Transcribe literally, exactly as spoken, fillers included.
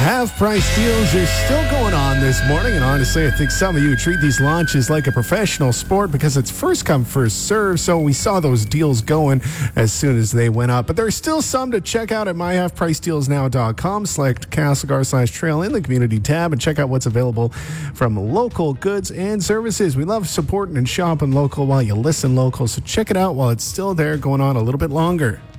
Half-price deals are still going on this morning, and honestly, I think some of you treat these launches like a professional sport because it's first come, first serve, so we saw those deals going as soon as they went up. But there's still some to check out at my half price deals now dot com. Select Castlegar slash trail in the community tab and check out what's available from local goods and services. We love supporting and shopping local while you listen local, so check it out while it's still there, going on a little bit longer.